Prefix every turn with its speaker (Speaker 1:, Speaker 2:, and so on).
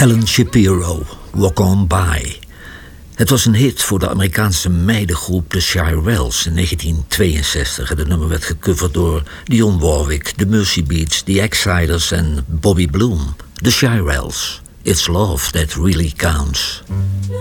Speaker 1: Helen Shapiro, Walk On By. Het was een hit voor de Amerikaanse meidengroep The Shirelles in 1962. Het nummer werd gecoverd door Dionne Warwick, The Mercy Beats, The Exciders en Bobby Bloom. The Shirelles, It's Love That Really Counts.